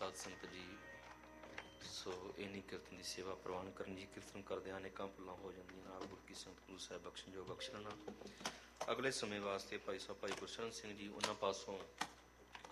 ਸਾਧ ਸੰਗਤ ਜੀ, ਸੋ ਇੰਨੀ ਕੀਰਤਨ ਦੀ ਸੇਵਾ ਪ੍ਰਵਾਨ ਕਰਨ ਜੀ। ਕੀਰਤਨ ਕਰਦਿਆਂ ਅਨੇਕਾਂ ਭੁੱਲਾਂ ਹੋ ਜਾਂਦੀਆਂ। ਨਾਲ ਗੁਰ ਕੀ ਸੰਗਤ ਗੁਰੂ ਸਾਹਿਬ ਬਖਸ਼ਣ ਜੋ ਬਖਸ਼ ਲੈਣਾ। ਅਗਲੇ ਸਮੇਂ ਵਾਸਤੇ ਭਾਈ ਸਾਹਿਬ ਭਾਈ ਗੁਰਸ਼ਰਨ ਸਿੰਘ ਜੀ ਉਹਨਾਂ ਪਾਸੋਂ